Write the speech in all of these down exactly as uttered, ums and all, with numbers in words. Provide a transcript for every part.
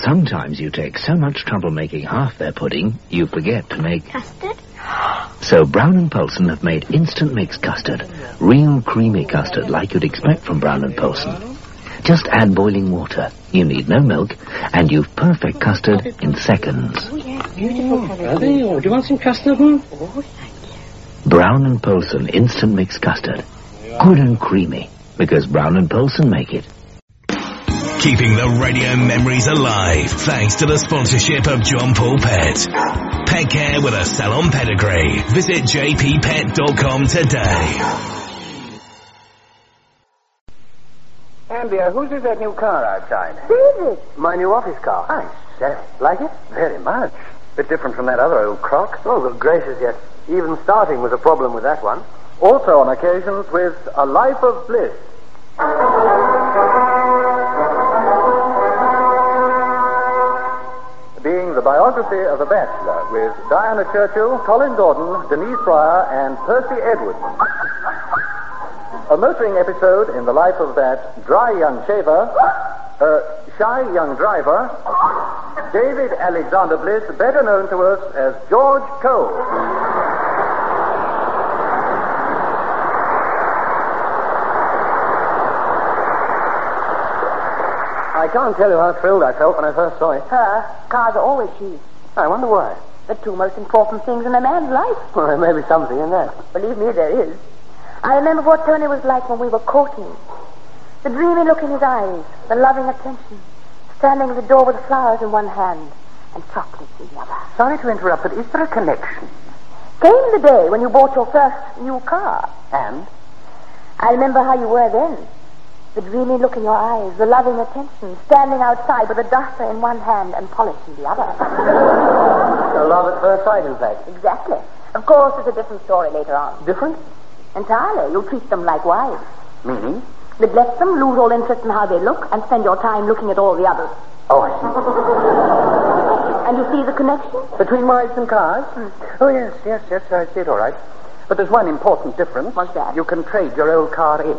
Sometimes you take so much trouble making half their pudding, you forget to make... Custard? So Brown and Polson have made instant mix custard. Real creamy custard like you'd expect from Brown and Polson. Just add boiling water. You need no milk, and you've perfect custard in seconds. Oh, yes, beautiful. Oh, do you want some custard, hmm? Oh, thank you. Brown and Polson instant mix custard. Good and creamy, because Brown and Polson make it. Keeping the radio memories alive, thanks to the sponsorship of John Paul Pet. Pet care with a salon pedigree. Visit j p pet dot com today. Andrea, whose is that new car outside? David. My new office car. I say, like it? Very much. Bit different from that other old crock. Oh, good gracious, yes. Even starting was a problem with that one. Also on occasions with A Life of Bliss. Being the biography of a bachelor with Diana Churchill, Colin Gordon, Denise Bryer, and Percy Edwards. A motoring episode in the life of that dry young shaver, uh, shy young driver, David Alexander Bliss, better known to us as George Cole. I can't tell you how thrilled I felt when I first saw it. Her. Cars are always she. I wonder why. The two most important things in a man's life. Well, there may be something in that. Believe me, there is. I remember what Tony was like when we were courting. The dreamy look in his eyes, the loving attention, standing at the door with the flowers in one hand and chocolates in the other. Sorry to interrupt, but is there a connection? Came the day when you bought your first new car. And? I remember how you were then. The dreamy look in your eyes, the loving attention, standing outside with a duster in one hand and polish in the other. A love at first sight, in fact. Exactly. Of course, it's a different story later on. Different? Entirely. You treat them like wives. Meaning? Neglect them, lose all interest in how they look, and spend your time looking at all the others. Oh, I see. And you see the connection? Between wives and cars? Hmm. Oh, yes, yes, yes, I see it all right. But there's one important difference. What's that? You can trade your old car in.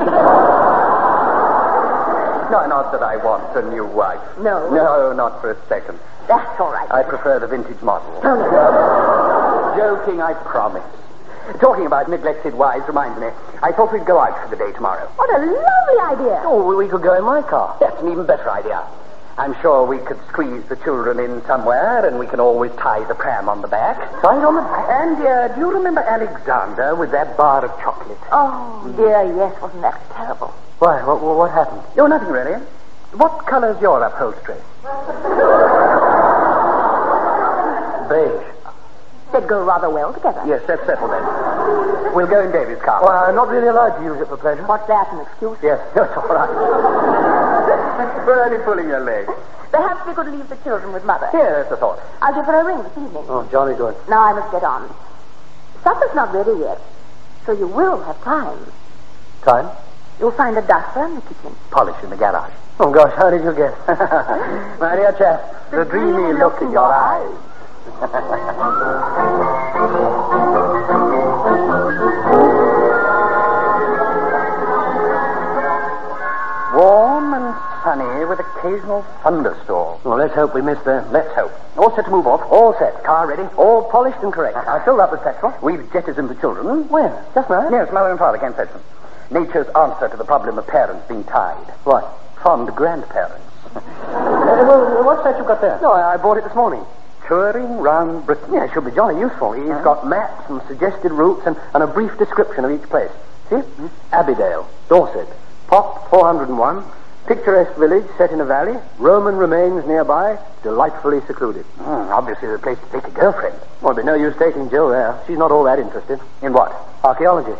No, not that I want a new wife. No? No, not for a second. That's all right. I prefer the vintage model. Oh, no. Joking, I promise. Talking about neglected wives reminds me. I thought we'd go out for the day tomorrow. What a lovely idea. Oh, we could go in my car. That's an even better idea. I'm sure we could squeeze the children in somewhere, and we can always tie the pram on the back. Tie it on the back? And, uh, do you remember Alexander with that bar of chocolate? Oh, dear, yes. Wasn't that terrible? Why? What, what happened? Oh, nothing really. What color's your upholstery? Beige. They'd go rather well together. Yes, that's settled then. We'll go in David's car. Well, I'm not really allowed to use it for pleasure. What's that, an excuse? Yes, that's all right. We're only pulling your leg. Perhaps we could leave the children with Mother. Yeah, that's the thought. I'll give her a ring this evening. Oh, jolly good. Now I must get on. Supper's not ready yet, so you will have time. Time? You'll find a duster in the kitchen. Polish in the garage. Oh, gosh, how did you guess? My dear chap, the, the dreamy, dreamy look, look in your eyes. eyes. Warm and sunny with occasional thunderstorms. Well, let's hope we miss the... Let's hope. All set to move off. All set. Car ready. All polished and correct. I filled up with petrol. We've jettisoned the children. Where? Just now? Yes, mother and father can't fetch them. Nature's answer to the problem of parents being tied. What? Fond grandparents. uh, well, what's that you've got there? No, I, I bought it this morning. Touring round Britain. Yeah, it should be jolly useful. He's uh-huh. got maps and suggested routes and, and a brief description of each place. See? Mm-hmm. Abbeydale, Dorset, Pop four oh one, picturesque village set in a valley, Roman remains nearby, delightfully secluded. Mm, obviously the place to take a girlfriend. Well, there'd be no use taking Jill there. She's not all that interested. In what? Archaeology.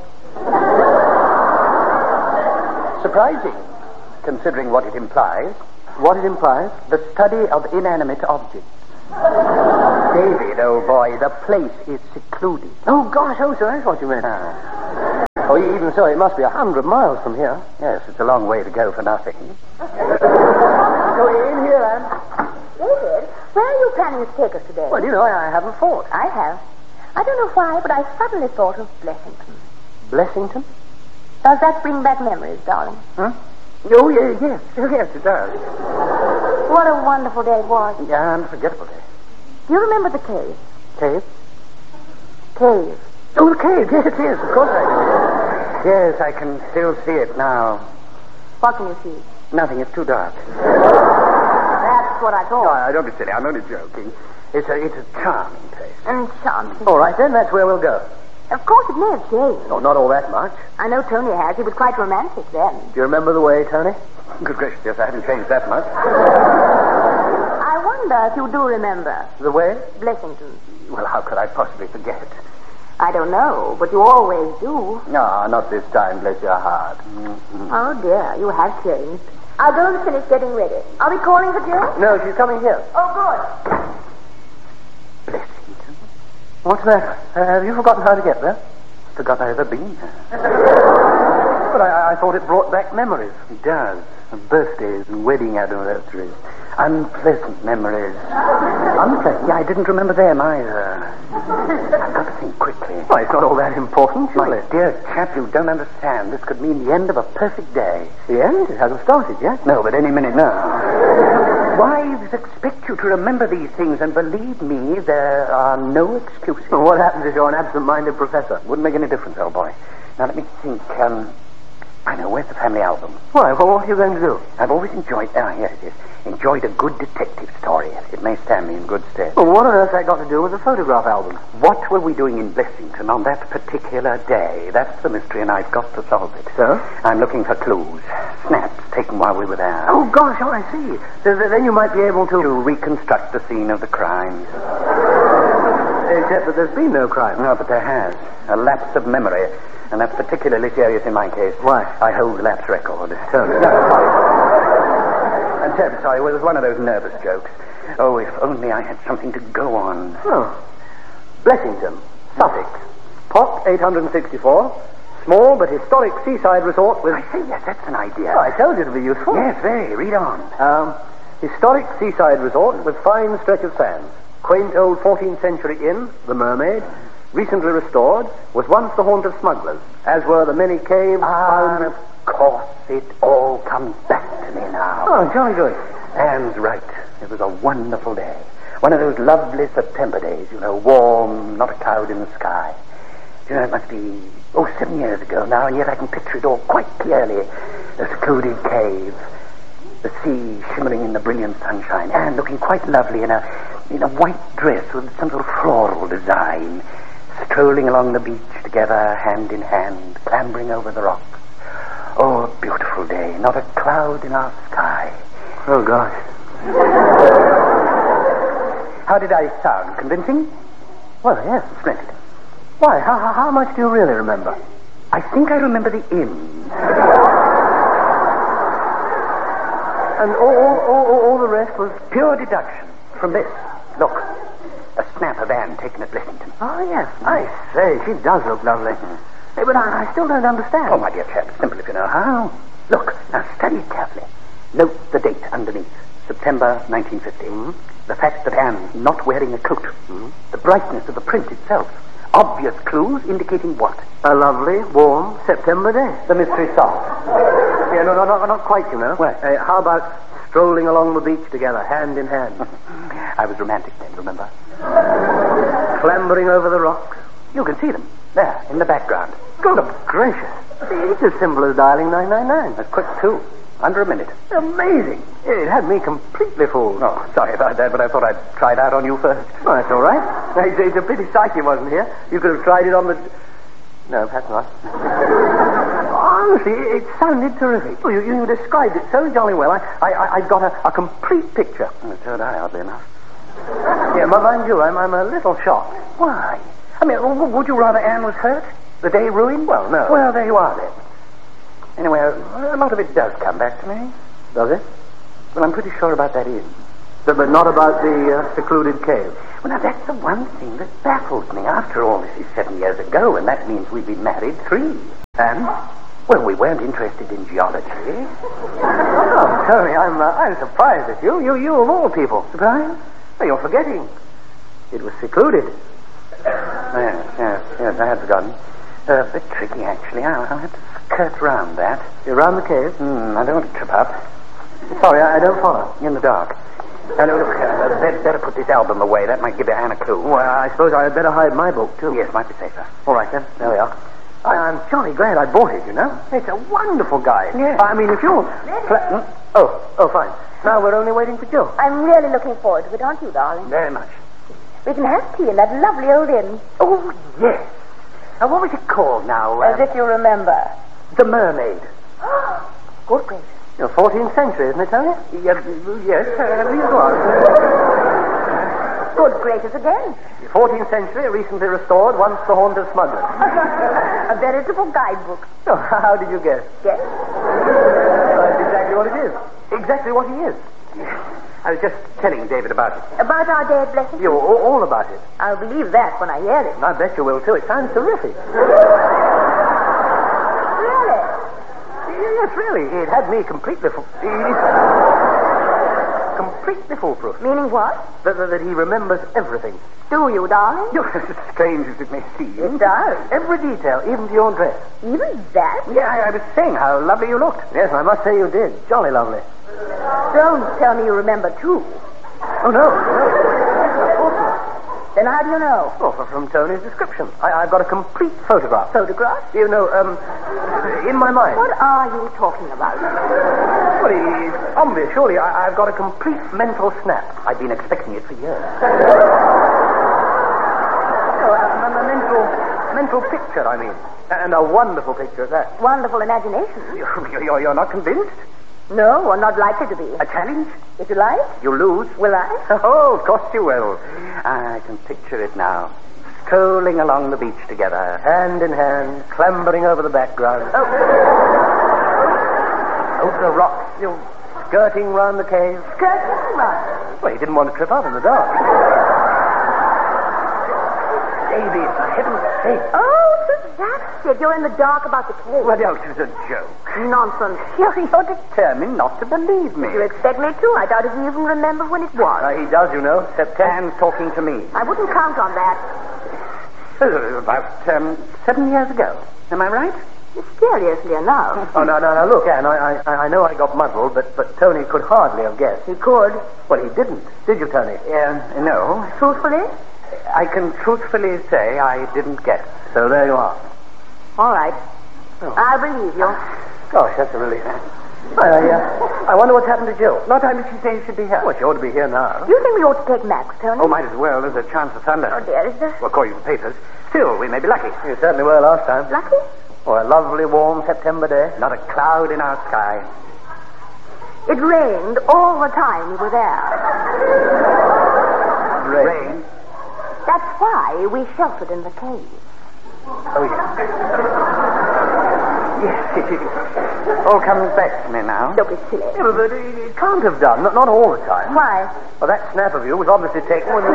Surprising, considering what it implies. What it implies? The study of inanimate objects. David, old boy, the place is secluded. Oh, gosh, oh, so that's what you meant. Ah. Oh, even so, it must be a hundred miles from here. Yes, it's a long way to go for nothing. Go in here, Anne. David, where are you planning to take us today? Well, you know, I, I haven't thought. I have. I don't know why, but I suddenly thought of Blessington. Blessington? Does that bring back memories, darling? Huh? Oh, yeah, yes. Yes, it does. What a wonderful day it was. Yeah, unforgettable day. Do you remember the cave? Cave? Cave. Oh, the cave. Yes, yes, of course I do. Yes, I can still see it now. What can you see? Nothing. It's too dark. That's what I thought. No, I don't be silly. I'm only joking. It's a, it's a charming place. Enchanting. All right, then. That's where we'll go. Of course it may have changed. No, not all that much. I know Tony has. He was quite romantic then. Do you remember the way, Tony? Good gracious, yes, I haven't changed that much. I wonder if you do remember. The way? Blessington. Well, how could I possibly forget? I don't know, but you always do. No, not this time, bless your heart. Mm-hmm. Oh, dear, you have changed. I'll go and finish getting ready. Are we calling for Jill? No, she's coming here. Oh, good. Blessington? What's that? Uh, have you forgotten how to get there? Forgot I ever been there. But I, I thought it brought back memories. It does. And birthdays and wedding anniversaries. Unpleasant memories. Unpleasant? Yeah, I didn't remember them either. I've got to think quickly. Why, it's not all that important, surely. My dear chap, you don't understand. This could mean the end of a perfect day. The end? It hasn't started yet. No, but any minute now. Wives expect you to remember these things, and believe me, there are no excuses. Well, what happens if you're an absent-minded professor? Wouldn't make any difference, old boy. Now, let me think. Um, I know. Where's the family album? Why? Well, what are you going to do? I've always enjoyed... Ah, here it is. Enjoyed a good detective story. It may stand me in good stead. Well, what on earth has that got to do with the photograph album? What were we doing in Blessington on that particular day? That's the mystery, and I've got to solve it. So? I'm looking for clues. Snaps taken while we were there. Oh, gosh, oh, I see. So then you might be able to... To reconstruct the scene of the crime. Except that there's been no crime. No, but there has. A lapse of memory. And that's particularly serious in my case. Why? I hold the lapse record. So, no, sorry. I'm terribly sorry. Well, it was one of those nervous jokes. Oh, if only I had something to go on. Oh. Blessington, Sussex. Pot eight hundred sixty-four. Small but historic seaside resort with... I say, yes, that's an idea. Oh, I told you to be useful. Yes, very. Read on. Um, historic seaside resort with fine stretch of sands. Quaint old fourteenth century inn, the Mermaid, recently restored, was once the haunt of smugglers, as were the many caves ah, found... of course, it all comes back to me now. Oh, jolly good. Anne's right. It was a wonderful day. One of those lovely September days, you know, warm, not a cloud in the sky. You know, it must be, oh, seven years ago now, and yet I can picture it all quite clearly. The secluded cave, the sea shimmering in the brilliant sunshine, Anne looking quite lovely in a, in a white dress with some sort of floral design, strolling along the beach together, hand in hand, clambering over the rocks. Oh, a beautiful day. Not a cloud in our sky. Oh, gosh. How did I sound? Convincing? Well, yes, splendid. Why? How, how, how much do you really remember? I think I remember the inn. And all, all, all, all the rest was pure deduction from this. Look. A snap of Anne taken at Blessington. Oh, yes. I say, she does look lovely. Mm-hmm. Hey, but I, I still don't understand. Oh, my dear chap, it's simple if you know how. Look, now study it carefully. Note the date underneath. September nineteen fifty. Mm-hmm. The fact that Anne's not wearing a coat. Mm-hmm. The brightness of the print itself. Obvious clues indicating what? A lovely, warm September day. The mystery solved. Yeah, no, no, no, not quite, you know. What? Uh, how about strolling along the beach together, hand in hand? I was romantic then, remember? Clambering over the rocks. You can see them. There, in the background. Good gracious. It's as simple as dialing nine nine nine. That's quick, too. Under a minute. Amazing. It had me completely fooled. Oh, sorry about that, but I thought I'd try it out on you first. Oh, that's all right. It's, it's a pity Psyche wasn't here. You could have tried it on the... No, perhaps not. Honestly, it sounded terrific. Oh, you, you described it so jolly well. I, I, I've got a, a complete picture. And so did I, oddly enough. Yeah, mind you, I'm, I'm a little shocked. Why? I mean, would you rather Anne was hurt? The day ruined? Well, no. Well, there you are, then. Anyway, a lot of it does come back to me. Does it? Well, I'm pretty sure about that inn. But, but not about the uh, secluded cave? Well, now, that's the one thing that baffles me. After all, this is seven years ago, and that means we've been married three. And? Well, we weren't interested in geology. Oh, Tony, I'm, uh, I'm surprised at you. You, you of all people. Surprised? Well, you're forgetting. It was secluded. Yes, yes, yes, I had forgotten. Uh, a bit tricky, actually. I'll, I'll have to skirt round that. You're round the cave? Mm, I don't want to trip up. Sorry, I, I don't follow. In the dark. Uh, no, look, uh, better, better put this album away. That might give Anne a clue. Well, I suppose I'd better hide my book, too. Yes, might be safer. All right, then. There we are. I, I'm jolly glad I bought it, you know. It's a wonderful guide. Yes. I mean, if you're... Pla- oh, oh, fine. Now we're only waiting for Joe. I'm really looking forward to it, aren't you, darling? Very much. We can have tea in that lovely old inn. Oh, yes. Now, what was it called now? Uh, As if you remember. The Mermaid. Good gracious. You're fourteenth century, isn't it, Tony? Yeah, yes, uh, please go on. Good gracious again. fourteenth century, recently restored, once the haunt of smugglers. A veritable guidebook. Oh, how did you guess? Yes? That's exactly what it is. Exactly what he is. I was just telling David about it. About our day at Blessing? You, all, all about it. I'll believe that when I hear it. I bet you will, too. It sounds terrific. Really? Yes, really. It had me completely... Fo- completely foolproof. Meaning what? That, that, that he remembers everything. Do you, darling? As strange as it may seem. It does. Every detail, even to your dress. Even that? Yeah, I, I was saying how lovely you looked. Yes, I must say you did. Jolly lovely. Don't tell me you remember, too. Oh, no, no. Of course not. Then how do you know? Oh, from Tony's description. I, I've got a complete photograph. Photograph? You know, um, in my mind. What are you talking about? Well, it's obvious, surely. I, I've got a complete mental snap. I've been expecting it for years. Oh, a, a mental, mental picture, I mean. And a wonderful picture at that. Wonderful imagination. You're, you're, you're not convinced? No, or not likely to be. A challenge? If you like. You lose. Will I? Oh, of course you will. I can picture it now. Strolling along the beach together, hand in hand, clambering over the background. Oh. Over the rocks, you know, skirting round the cave. Skirting round? Well, he didn't want to trip up in the dark. Davy, for heaven's sake. Oh, so that's it. You're in the dark about the cave. Well, it was a joke. Nonsense. You're, you're Determined not to believe me. Did you expect me to? I doubted you even remember when it was. Uh, he does, you know. September's talking to me. I wouldn't count on that. Uh, about um, seven years ago. Am I right? Mysteriously enough. Oh, no, no, no. Look, Anne, I, I, I know I got muddled, but, but Tony could hardly have guessed. He could. Well, he didn't. Did you, Tony? Uh, no. Truthfully? I can truthfully say I didn't guess. So there you are. All right. Oh. I'll believe you. Gosh, that's a relief. Well, I, uh, I wonder what's happened to Jill. What time did she say she should be here? Well, she ought to be here now. Do you think we ought to take Max, Tony? Oh, might as well. There's a chance of thunder. Oh, dear, is there? Well, according to the papers. Still, we may be lucky. You certainly were last time. Lucky? Oh, a lovely, warm September day. Not a cloud in our sky. It rained all the time we were there. Rain? Rain? That's why we sheltered in the cave. Oh, yes. Yes, it, it, it all comes back to me now. Don't be silly. Yeah, but it, it can't have done. Not, not all the time. Why? Well, that snap of you was obviously taken when you...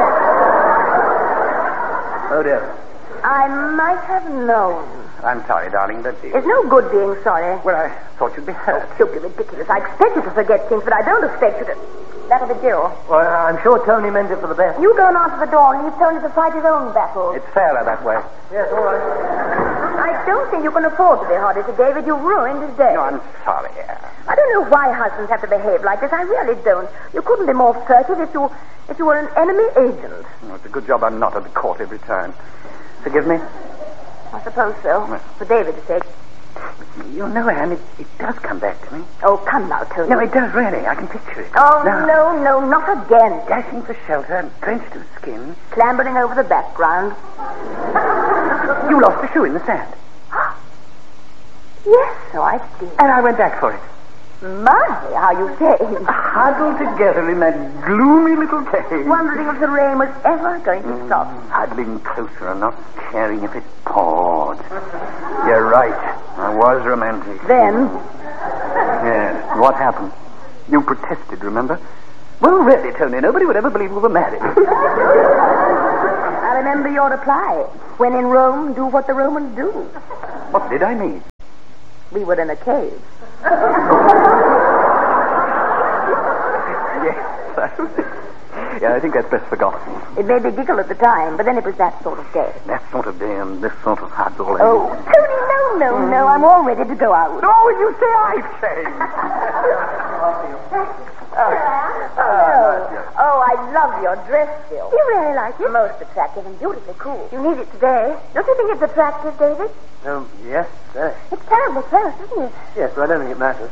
Oh, dear. I might have known. I'm sorry, darling, but... It's no good being sorry. Well, I thought you'd be hurt. Oh, don't be ridiculous. I expect you to forget things, but I don't expect you to... That'll be Jill. Well, I'm sure Tony meant it for the best. You go and answer the door and leave Tony to fight his own battles. It's fairer that way. Yes, all right. I don't think you can afford to be hard to David. You've ruined his day. No, I'm sorry. I don't know why husbands have to behave like this. I really don't. You couldn't be more furtive if you if you were an enemy agent. Oh, it's a good job I'm not at the court every turn. Forgive me? I suppose so. Well, for David's sake. You know, Anne, it, it does come back to me. Oh, come now, Tony. No, it does, really. I can picture it. Oh, now, no, no, not again. Dashing for shelter, drenched to the skin. Clambering over the background. You lost a shoe in the sand. Yes, so I see. And I went back for it. My, how you changed. Huddled together in that gloomy little cave. Wondering if the rain was ever going to mm, stop. Huddling closer and not caring if it poured. You're right. I was romantic. Then? Yes. What happened? You protested, remember? Well, really, Tony, nobody would ever believe we were married. I remember your reply. When in Rome, do what the Romans do. What did I mean? We were in a cave. Yes. Yeah, I think that's best forgotten. It made me giggle at the time, but then it was that sort of day. That sort of day and this sort of huddle. Oh, Tony, no, no, mm. no. I'm all ready to go out. Oh, you say I've changed. Oh, oh, oh, I love your dress, Bill. You really like it? Most attractive and beautifully cool. You need it today. Don't you think it's attractive, David? Um, yes, very. It's terribly close, isn't it? Yes, but I don't think it matters.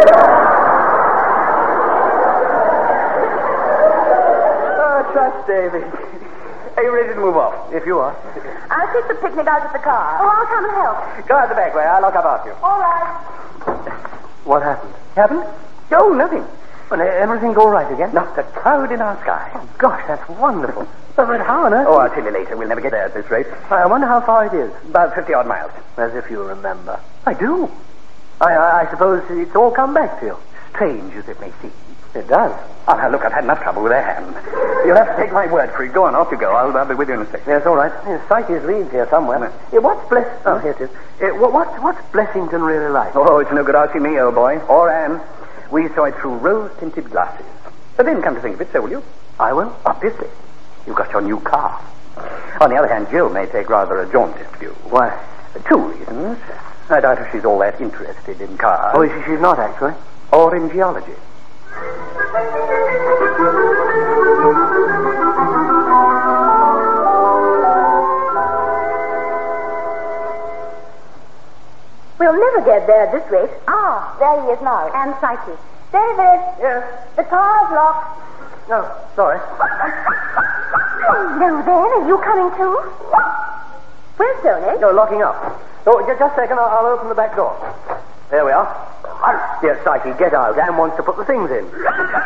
Oh, trust David. Are you ready to move off? If you are. I'll take the picnic out at the car. Oh, I'll come and help. Go out the back way. I'll lock up after you. All right. What happened? Happened? Oh, nothing. Well, everything's all right again? Not a cloud in our sky. Oh, gosh, that's wonderful. But, but how on earth? Oh, I'll tell you later. We'll never get there at this rate. I wonder how far it is. About fifty-odd miles. As if you remember. I do. I, I, I suppose it's all come back to you. Strange as it may seem. It does. Oh, now, look, I've had enough trouble with their hand. You'll have to take my word for it. Go on, off you go. I'll, I'll be with you in a second. Yes, all right. Yes, Psyche's leads here somewhere. No. Yeah, what's Bless... Oh, here it is. Uh, what, what, what's Blessington really like? Oh, it's no good asking me, old boy. Or Anne. We saw it through rose-tinted glasses. But then, come to think of it, so will you? I will? Obviously. You've got your new car. On the other hand, Jill may take rather a jaundiced view. Why? Two reasons. I doubt if she's all that interested in cars. Oh, she's not, actually. Or in geology. We'll never get there at this rate. Ah, there he is now. And Psyche. David. Yes? The car's locked. No, sorry. No, then, are you coming too? Where's Tony? No, locking up. Oh, just, just a second. I'll, I'll open the back door. There we are. Dear Psyche, get out. Anne wants to put the things in.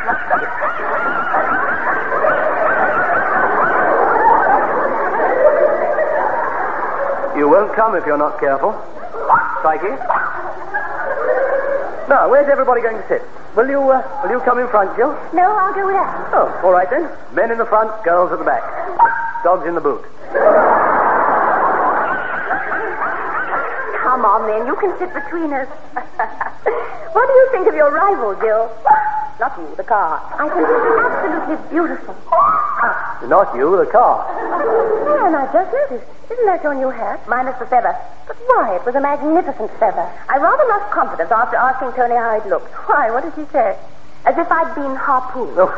You won't come if you're not careful. Psyche? Now, where's everybody going to sit? Will you, uh, will you come in front, Jill? No, I'll go with that. Oh, all right then. Men in the front, girls at the back. Dogs in the boot. Come on, then. You can sit between us. What do you think of your rival, Jill? Not you, the car. I think it's absolutely beautiful. Not you, the car. Yeah, and I just noticed. Isn't that your new hat? Minus the feather. But why? It was a magnificent feather. I rather lost confidence after asking Tony how it looked. Why? What did he say? As if I'd been harpooned. Oh,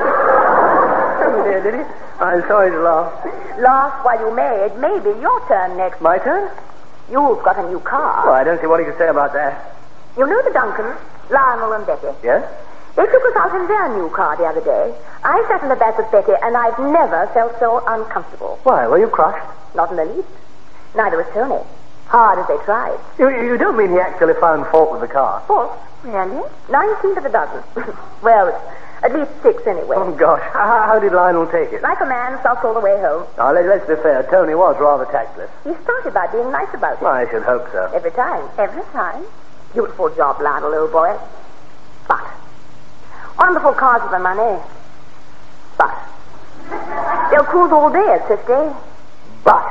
oh dear, did he? I'm sorry to laugh. Laugh while you may. It may be your turn next. My turn? You've got a new car. Well, I don't see what he could say about that. You know the Duncans, Lionel and Betty? Yes? They took us out in their new car the other day. I sat in the back with Betty, and I've never felt so uncomfortable. Why, were you crushed? Not in the least. Neither was Tony. Hard as they tried. You, you don't mean he actually found fault with the car? Fault? Really? Nineteen to the dozen. Well, at least six anyway. Oh, gosh. How, how did Lionel take it? Like a man, sulked all the way home. Now, let, let's be fair. Tony was rather tactless. He started by being nice about it. Well, I should hope so. Every time. Every time. Beautiful job, Lionel, old boy. But wonderful cars with the money. But they'll cruise all day at fifty. But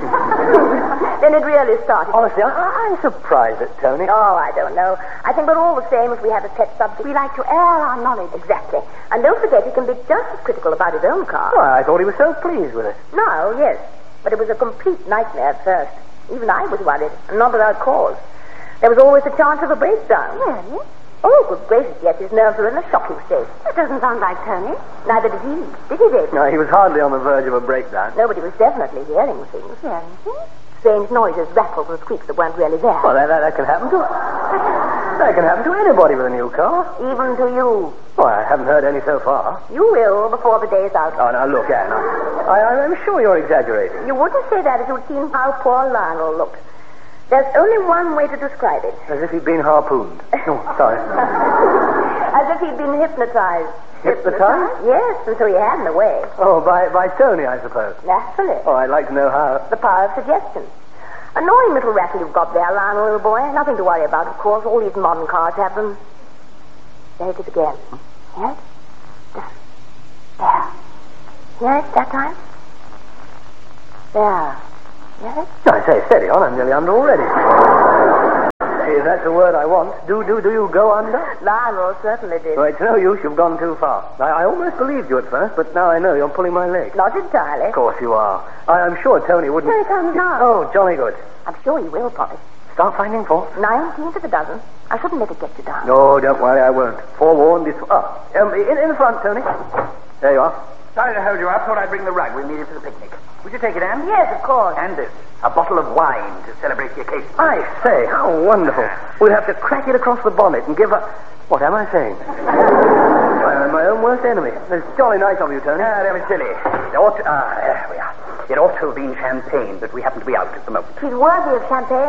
then it really started. Honestly, I, I'm surprised at Tony. Oh, I don't know. I think we're all the same if we have a pet subject. We like to air our knowledge. Exactly. And don't forget, he can be just as critical about his own car. Well, I thought he was so pleased with it. No, yes. But it was a complete nightmare at first. Even I was worried, and not without cause. There was always a chance of a breakdown. Really? Oh, good gracious, yes. His nerves were in a shocking state. That doesn't sound like Tony. Neither did he. Did he, Dave? No, he was hardly on the verge of a breakdown. No, but he was definitely hearing things. Hearing things? Strange noises, rattles, and squeaks that weren't really there. Well, that, that, that can happen to... that can happen to anybody with a new car. Even to you. Well, I haven't heard any so far. You will before the day's out. Oh, now, look, Anne. I, I, I'm sure you're exaggerating. You wouldn't say that if you'd seen how poor Lionel looked. There's only one way to describe it. As if he'd been harpooned. Oh, sorry. As if he'd been hypnotized. Hypnotized? Yes, until he had in a way. Oh, by, by Tony, I suppose. Naturally. Oh, I'd like to know how. The power of suggestion. Annoying little rattle you've got there, Lionel, little boy. Nothing to worry about, of course. All these modern cars have them. There it is again. Hear it? There. Hear it that time? There. Hear it? I say, steady on. I'm nearly under already. If that's the word I want. Do, do, do you go under? Lionel certainly did. Well, it's no use. You've gone too far. I, I almost believed you at first, but now I know you're pulling my leg. Not entirely. Of course you are. I, I'm sure Tony wouldn't... Here he comes now. Oh, jolly good. I'm sure he will, Polly. Start finding fault. Nineteen to the dozen. I shouldn't let it get you down. No, don't worry, I won't. Forewarned is... Oh, um, in, in the front, Tony. There you are. Sorry to hold you up. Thought I'd bring the rug. We'll need it for the picnic. Would you take it, Anne? Yes, of course. And this. A bottle of wine to celebrate the occasion. I say, how wonderful. We'll have to crack it across the bonnet and give her... What am I saying? I'm my own worst enemy. It's jolly nice of you, Tony. Ah, that was silly. It ought to... Ah, there we are. It ought to have been champagne, but we happen to be out at the moment. She's worthy of champagne.